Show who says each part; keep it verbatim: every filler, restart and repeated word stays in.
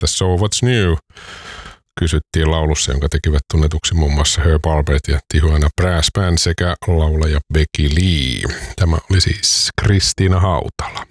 Speaker 1: että So What's New kysyttiin laulussa, jonka tekivät tunnetuksi muun muassa Herb Alpert ja Tijuana Brass Band sekä laulaja Becky Lee. Tämä oli siis Kristiina Hautala.